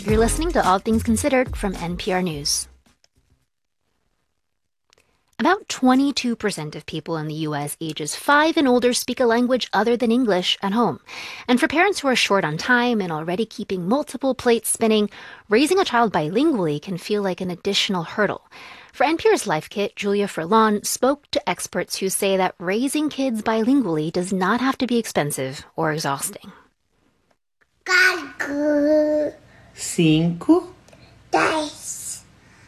You're listening to All Things Considered from NPR News. About 22% of people in the U.S. ages 5 and older speak a language other than English at home. And for parents who are short on time and already keeping multiple plates spinning, raising a child bilingually can feel like an additional hurdle. For NPR's Life Kit, Julia Furlan spoke to experts who say that raising kids bilingually does not have to be expensive or exhausting. 4, 5, 10,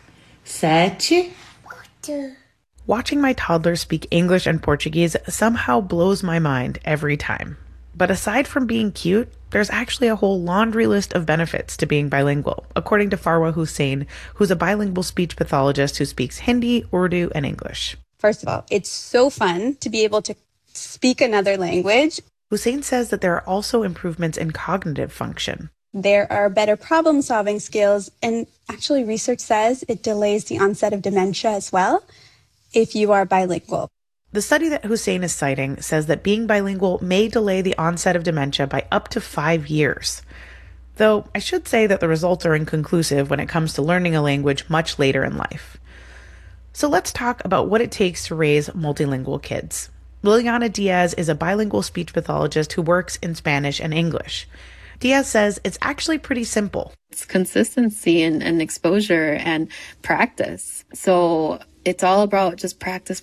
7. 8. Watching my toddler speak English and Portuguese somehow blows my mind every time. But aside from being cute, there's actually a whole laundry list of benefits to being bilingual, according to Farwa Hussein, who's a bilingual speech pathologist who speaks Hindi, Urdu, and English. First of all, it's so fun to be able to speak another language. Hussein says that there are also improvements in cognitive function. There are better problem-solving skills, and actually research says it delays the onset of dementia as well if you are bilingual. The study that Hussein is citing says that being bilingual may delay the onset of dementia by up to 5 years. Though I should say that the results are inconclusive when it comes to learning a language much later in life. So let's talk about what it takes to raise multilingual kids. Liliana Diaz is a bilingual speech pathologist who works in Spanish and English. Diaz says it's actually pretty simple. It's consistency and exposure and practice. So it's all about just practice,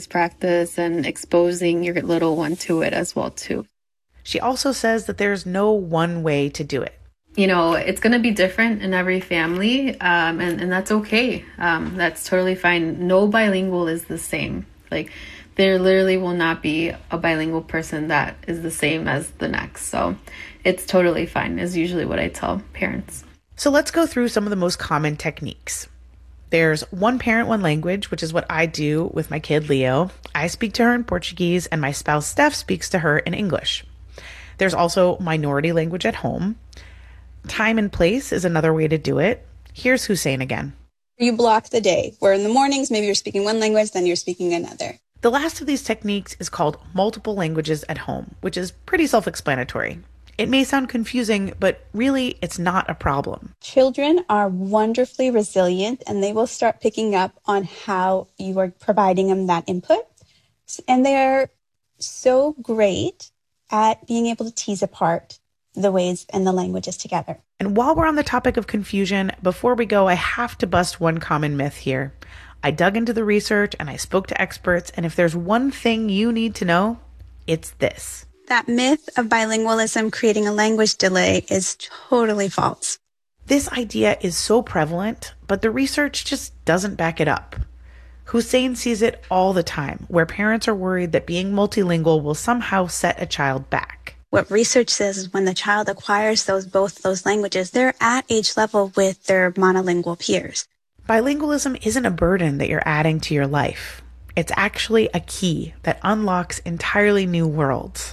and exposing your little one to it as well, too. She also says that there's no one way to do it. You know, it's going to be different in every family, and that's okay. That's totally fine. No bilingual is the same. Like, there literally will not be a bilingual person that is the same as the next. So it's totally fine, is usually what I tell parents. So let's go through some of the most common techniques. There's one parent, one language, which is what I do with my kid, Leo. I speak to her in Portuguese, and my spouse, Steph, speaks to her in English. There's also minority language at home. Time and place is another way to do it. Here's Hussein again. You block the day, where in the mornings, maybe you're speaking one language, then you're speaking another. The last of these techniques is called multiple languages at home, which is pretty self-explanatory. It may sound confusing, but really, it's not a problem. Children are wonderfully resilient, and they will start picking up on how you are providing them that input. And they're so great at being able to tease apart the ways and the languages together. And while we're on the topic of confusion, before we go, I have to bust one common myth here. I dug into the research and I spoke to experts, and if there's one thing you need to know, it's this. That myth of bilingualism creating a language delay is totally false. This idea is so prevalent, but the research just doesn't back it up. Hussein sees it all the time, where parents are worried that being multilingual will somehow set a child back. What research says is when the child acquires both those languages, they're at age level with their monolingual peers. Bilingualism isn't a burden that you're adding to your life. It's actually a key that unlocks entirely new worlds.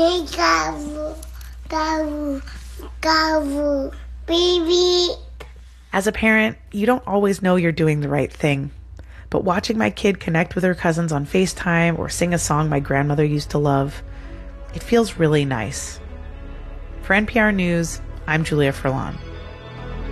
Baby. As a parent, you don't always know you're doing the right thing. But watching my kid connect with her cousins on FaceTime or sing a song my grandmother used to love, it feels really nice. For NPR News, I'm Julia Furlan.